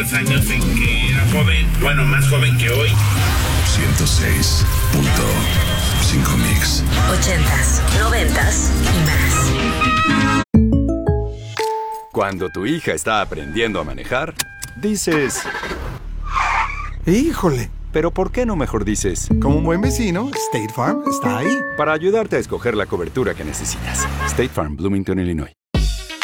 Años en que era joven, bueno, más joven que hoy. 106.5 Mix. 80s, 90s y más. Cuando tu hija está aprendiendo a manejar, dices... ¡Híjole! Pero ¿por qué no mejor dices? Como un buen vecino, State Farm está ahí. Para ayudarte a escoger la cobertura que necesitas. State Farm, Bloomington, Illinois.